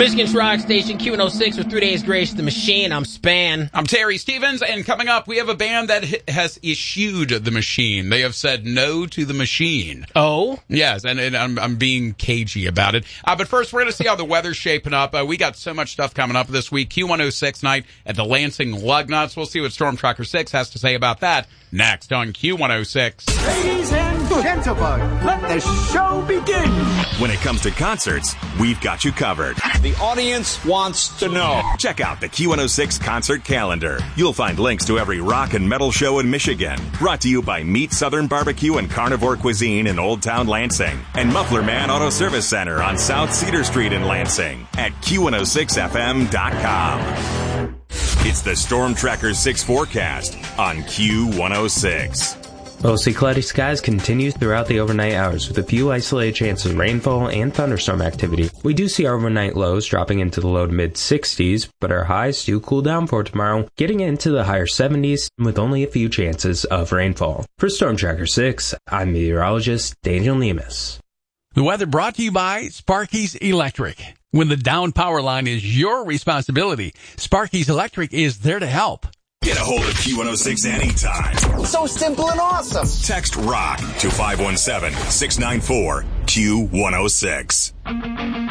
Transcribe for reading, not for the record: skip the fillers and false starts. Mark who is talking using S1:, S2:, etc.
S1: Michigan's rock station, Q106, with 3 Days Grace the Machine. I'm Span.
S2: I'm Terry Stevens, and coming up, we have a band that has eschewed the machine. They have said no to the machine.
S1: Oh?
S2: Yes, and I'm being cagey about it. But first, we're going to see how the weather's shaping up. We got so much stuff coming up this week. Q106 night at the Lansing Lugnuts. We'll see what Storm Tracker 6 has to say about that next on Q106.
S3: Ladies and gentlemen, let the show begin.
S4: When it comes to concerts, we've got you covered.
S5: The audience wants to know.
S4: Check out the Q106 concert calendar. You'll find links to every rock and metal show in Michigan. Brought to you by Meat Southern Barbecue and Carnivore Cuisine in Old Town Lansing and Muffler Man Auto Service Center on South Cedar Street in Lansing at Q106FM.com. It's the Storm Tracker 6 forecast on Q106.
S6: Mostly cloudy skies continues throughout the overnight hours with a few isolated chances of rainfall and thunderstorm activity. We do see our overnight lows dropping into the low to mid 60s, but our highs do cool down for tomorrow, getting into the higher 70s with only a few chances of rainfall. For Storm Tracker 6, I'm meteorologist Daniel Nemus.
S7: The weather brought to you by Sparky's Electric. When the down power line is your responsibility, Sparky's Electric is there to help.
S4: Get a hold of Q106 anytime.
S5: So simple and awesome.
S4: Text ROCK to 517-694-Q106.